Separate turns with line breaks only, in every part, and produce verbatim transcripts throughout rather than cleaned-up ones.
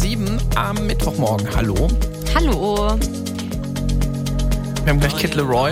sieben am Mittwochmorgen. Hallo.
Hallo.
Wir haben gleich Kid Leroy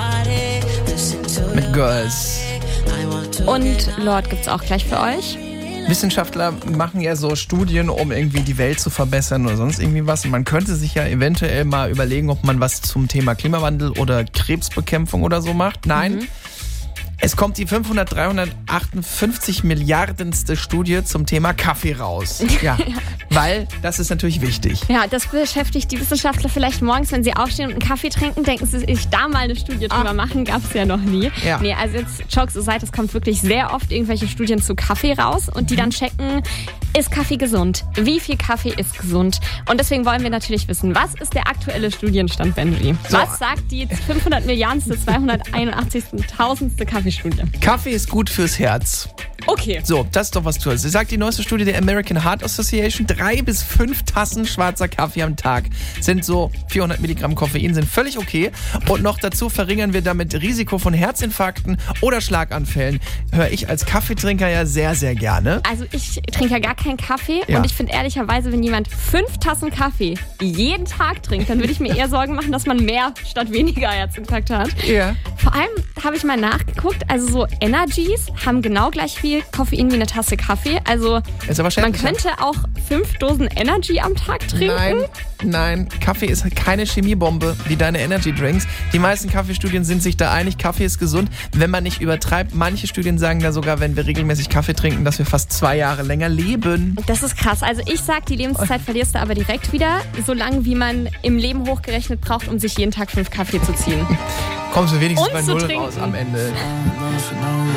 mit Girls.
Und Lord gibt's auch gleich für euch.
Wissenschaftler machen ja so Studien, um irgendwie die Welt zu verbessern oder sonst irgendwie was. Und man könnte sich ja eventuell mal überlegen, ob man was zum Thema Klimawandel oder Krebsbekämpfung oder so macht. Nein. Mhm. Es kommt die fünfhundert, dreihundertachtundfünfzig Milliardenste Studie zum Thema Kaffee raus. Ja, weil das ist natürlich wichtig.
Ja, das beschäftigt die Wissenschaftler vielleicht morgens, wenn sie aufstehen und einen Kaffee trinken, denken sie sich, da mal eine Studie drüber machen, gab es ja noch nie.
Ja.
Nee, also jetzt Jokes aside, es kommt wirklich sehr oft irgendwelche Studien zu Kaffee raus und die dann checken, ist Kaffee gesund? Wie viel Kaffee ist gesund? Und deswegen wollen wir natürlich wissen, was ist der aktuelle Studienstand, Benji?
So.
Was sagt die fünfhundert Milliardenste, zweihunderteinundachtzigtausendste Kaffeestudie?
Kaffee ist gut fürs Herz.
Okay.
So, das ist doch was Tolles. Sie sagt die neueste Studie der American Heart Association, drei bis fünf Tassen schwarzer Kaffee am Tag sind so vierhundert Milligramm Koffein, sind völlig okay. Und noch dazu verringern wir damit Risiko von Herzinfarkten oder Schlaganfällen. Höre ich als Kaffeetrinker ja sehr, sehr gerne.
Also ich trinke ja gar keinen Kaffee
Ja.
und ich finde ehrlicherweise, wenn jemand fünf Tassen Kaffee jeden Tag trinkt, dann würde ich mir eher Sorgen machen, dass man mehr statt weniger Herzinfarkt hat.
Ja.
Vor allem habe ich mal nachgeguckt, also so Energies haben genau gleich viel Koffein wie eine Tasse Kaffee. Also
Ist aber
man
schädlich.
könnte auch fünf Dosen Energy am Tag trinken.
Nein, nein, Kaffee ist keine Chemiebombe wie deine Energy Drinks. Die meisten Kaffeestudien sind sich da einig, Kaffee ist gesund, wenn man nicht übertreibt. Manche Studien sagen da sogar, wenn wir regelmäßig Kaffee trinken, dass wir fast zwei Jahre länger leben.
Das ist krass. Also ich sag, die Lebenszeit verlierst du aber direkt wieder, so lange wie man im Leben hochgerechnet braucht, um sich jeden Tag fünf Kaffee zu ziehen.
Kommst du wenigstens
Und
bei
zu
Null
trinken.
raus am Ende.